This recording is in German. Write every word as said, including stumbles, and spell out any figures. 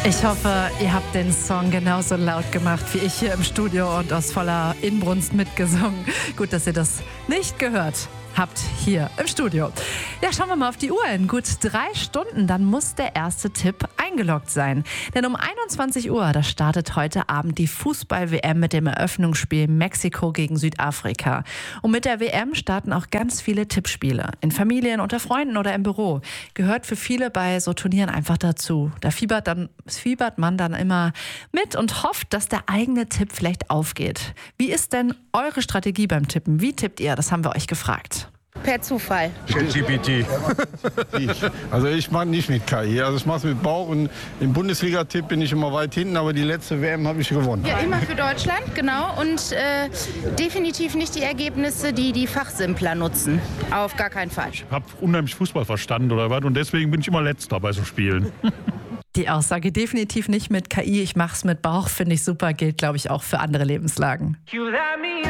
Ich hoffe, ihr habt den Song genauso laut gemacht wie ich hier im Studio und aus voller Inbrunst mitgesungen. Gut, dass ihr das nicht gehört habt hier im Studio. Ja, schauen wir mal auf die Uhr. In gut drei Stunden, dann muss der erste Tipp eingeloggt sein. Denn um einundzwanzig Uhr, da startet heute Abend die Fußball-W M mit dem Eröffnungsspiel Mexiko gegen Südafrika. Und mit der W M starten auch ganz viele Tippspiele. In Familien, unter Freunden oder im Büro. Gehört für viele bei so Turnieren einfach dazu. Da fiebert, dann, fiebert man dann immer mit und hofft, dass der eigene Tipp vielleicht aufgeht. Wie ist denn eure Strategie beim Tippen? Wie tippt ihr? Das haben wir euch gefragt. Per Zufall. ChatGPT. Also ich mache nicht mit K I, also ich mache es mit Bauch und im Bundesliga-Tipp bin ich immer weit hinten, aber die letzte W M habe ich gewonnen. Ja, immer für Deutschland, genau. Und äh, definitiv nicht die Ergebnisse, die die Fachsimpler nutzen. Auf gar keinen Fall. Ich habe unheimlich Fußball verstanden oder was und deswegen bin ich immer Letzter bei so Spielen. Die Aussage definitiv nicht mit K I, ich mach's mit Bauch, finde ich super, gilt glaube ich auch für andere Lebenslagen.